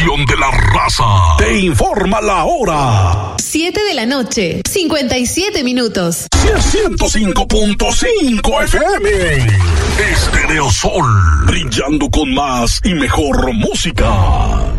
estación de la raza. Te informa la hora. 7:57 105.5 FM. Estereosol, brillando con más y mejor música.